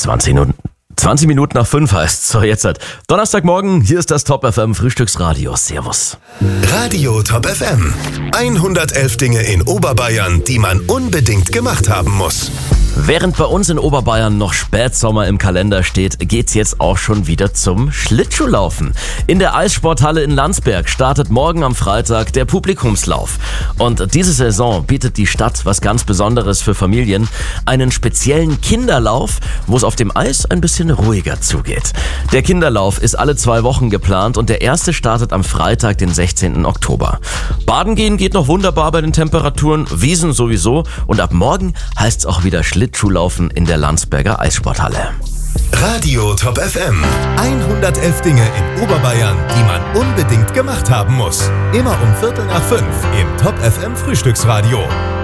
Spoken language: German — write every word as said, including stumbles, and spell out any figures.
zwanzig Minuten, zwanzig Minuten nach fünf heißt so jetzt halt. Donnerstagmorgen, hier ist das Top F M Frühstücksradio. Servus. Radio Top F M. hundertelf Dinge in Oberbayern, die man unbedingt gemacht haben muss. Während bei uns in Oberbayern noch Spätsommer im Kalender steht, geht's jetzt auch schon wieder zum Schlittschuhlaufen. In der Eissporthalle in Landsberg startet morgen am Freitag der Publikumslauf. Und diese Saison bietet die Stadt was ganz Besonderes für Familien. Einen speziellen Kinderlauf, wo es auf dem Eis ein bisschen ruhiger zugeht. Der Kinderlauf ist alle zwei Wochen geplant und der erste startet am Freitag, den sechzehnten Oktober. Baden gehen geht noch wunderbar bei den Temperaturen, Wiesen sowieso und ab morgen heißt es auch wieder Schlittschuhlaufen in der Landsberger Eissporthalle. Radio Top F M. hundertelf Dinge in Oberbayern, die man unbedingt gemacht haben muss. Immer um Viertel nach fünf im Top F M Frühstücksradio.